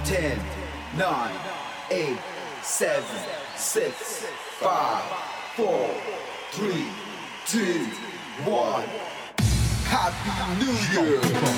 10, 9, 8, 7, 6, 5, 4, 3, 2, 1. Happy New Year!